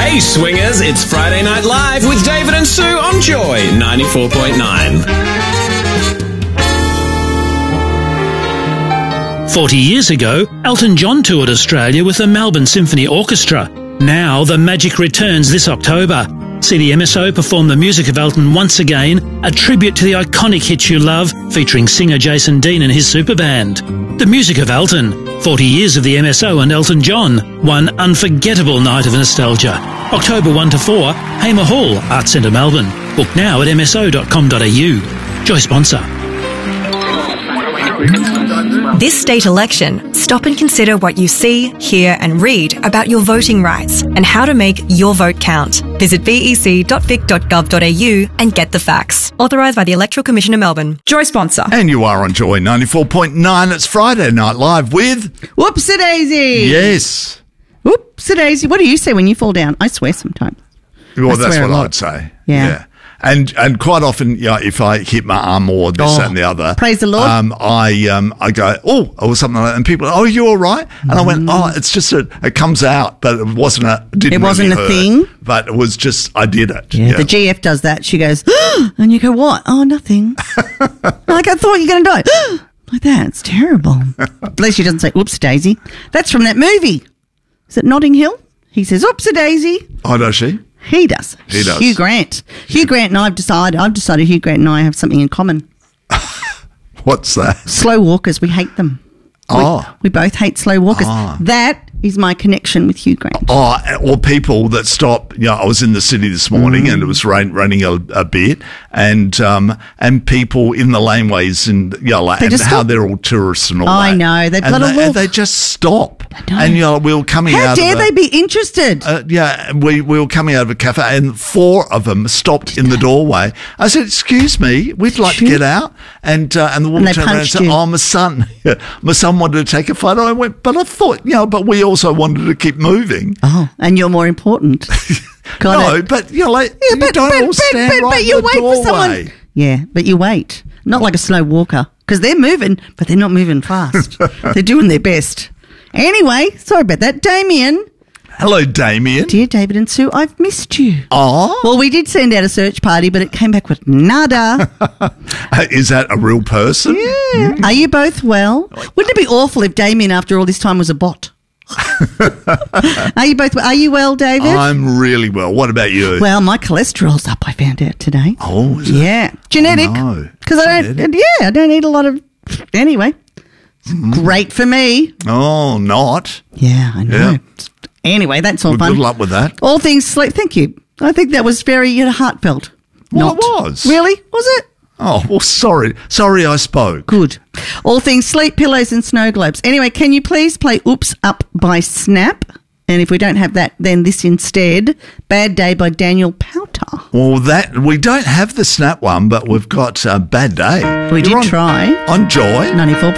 Hey swingers, it's Friday Night Live with David and Sue on Joy 94.9. 40 years ago, Elton John toured Australia with the Melbourne Symphony Orchestra. Now the magic returns this October. See the MSO perform the music of Elton once again, a tribute to the iconic hits you love, featuring singer Jason Dean and his super band. The music of Elton, 40 years of the MSO and Elton John, one unforgettable night of nostalgia. October 1 to 4, Hamer Hall, Arts Centre Melbourne. Book now at mso.com.au. Joy sponsor. This state election, stop and consider what you see, hear and read about your voting rights and how to make your vote count. Visit bec.vic.gov.au and get the facts. Authorised by the Electoral Commission of Melbourne. Joy sponsor. And you are on Joy 94.9. It's Friday Night Live with... Whoops-a-daisy. Yes. Whoops-a-daisy. What do you say when you fall down? I swear sometimes. Well, that's what I'd say. Yeah. And quite often, if I hit my arm or this, that, and the other, praise the Lord. I go, or something like that, and people, you all right? And I went, it's just it comes out, but it wasn't a thing, but it was just I did it. Yeah. The GF does that. She goes, and you go, what? Oh, nothing. Like I thought you were going to die. Like that. It's terrible. At least she doesn't say, oops, Daisy. That's from that movie. Is it Notting Hill? He says, oops, a daisy. Oh, does she? He does. Hugh Grant. Hugh Grant and I've decided Hugh Grant and I have something in common. What's that? Slow walkers. We hate them. We both hate slow walkers. That is my connection with Hugh Grant. Or people that stop. I was in the city this morning and it was raining a bit, and people in the laneways and how they're all tourists and all that. I know they just stop. And we were coming out. How dare they be interested? We were coming out of a cafe and 4 of them stopped in the doorway. I said, "Excuse me, we'd like to get out." And the woman turned around and said, "Oh, my son wanted to take a photo." I went, "But I thought, but we also wanted to keep moving." Oh, and you're more important. But you don't all stand right in the doorway. For someone. Yeah, but you wait. Not like a slow walker, because they're moving, but they're not moving fast. They're doing their best. Anyway, sorry about that. Damien. Hello, Damien. Dear David and Sue, I've missed you. Oh. Well, we did send out a search party, but it came back with nada. Is that a real person? Yeah. Are you both well? Wouldn't it be awful if Damien, after all this time, was a bot? Are you both well? Are you well, David? I'm really well. What about you? Well, my cholesterol's up, I found out today. Oh, is it? Yeah. Genetic. Because I don't eat a lot of... Anyway. Great for me. Oh, not. Yeah, I know. Yeah. Anyway, that's all fun. Good luck with that. All things sleep. Thank you. I think that was very heartfelt. Well, it was. Really? Was it? Oh, well, sorry. Sorry I spoke. Good. All things sleep, pillows and snow globes. Anyway, can you please play Oops Up by Snap? And if we don't have that, then this instead. Bad Day by Daniel Powter. Well, we don't have the Snap one, but we've got Bad Day. We did try. On Joy. 94.9.